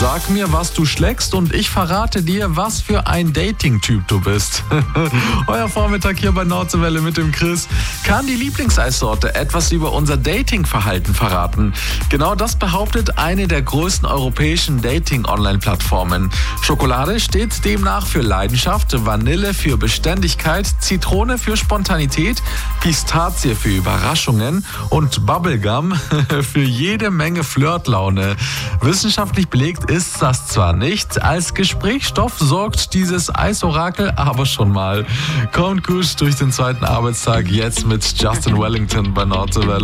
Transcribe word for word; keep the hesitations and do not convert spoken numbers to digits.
Sag mir, was du schlägst und ich verrate dir, was für ein Dating-Typ du bist. Euer Vormittag hier bei Nordwelle mit dem Chris. Kann die Lieblingseissorte etwas über unser Dating-Verhalten verraten? Genau das behauptet eine der größten europäischen Dating-Online-Plattformen. Schokolade steht demnach für Leidenschaft, Vanille für Beständigkeit, Zitrone für Spontanität, Pistazie für Überraschungen und Bubblegum für jede Menge Flirtlaune. Wissenschaftlich belegt ist das zwar nicht, als Gesprächsstoff sorgt dieses Eisorakel aber schon mal. Kommt gut durch den zweiten Arbeitstag jetzt mit Justin Wellington bei Nordwelle.